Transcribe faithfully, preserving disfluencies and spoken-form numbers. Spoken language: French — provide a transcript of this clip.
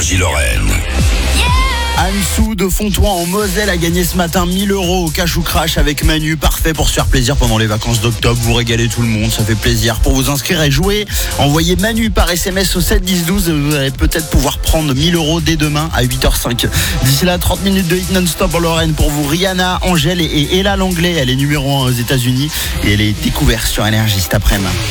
Énergie-Lorraine. Anne-Sou de Fontoin en Moselle a gagné ce matin mille euros au cash ou crash avec Manu. Parfait pour se faire plaisir pendant les vacances d'octobre. Vous régalez tout le monde, ça fait plaisir. Pour vous inscrire et jouer, envoyez Manu par S M S au sept dix douze. Vous allez peut-être pouvoir prendre mille euros dès demain à huit heures cinq. D'ici là, trente minutes de hit non-stop en Lorraine pour vous. Rihanna, Angèle et Ella Langlais. Elle est numéro un aux États-Unis et elle est découverte sur Énergie cet après-midi.